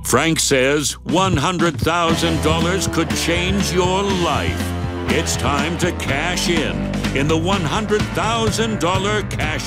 Frank says $100,000 could change your life. It's time to cash in the $100,000 cash